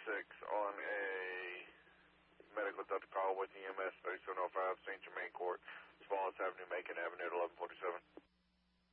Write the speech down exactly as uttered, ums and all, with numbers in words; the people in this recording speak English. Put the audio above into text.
six on a medical conductor call with E M S thirty-seven oh five Saint Germain Court, Wallace Avenue, Macon Avenue at eleven forty-seven.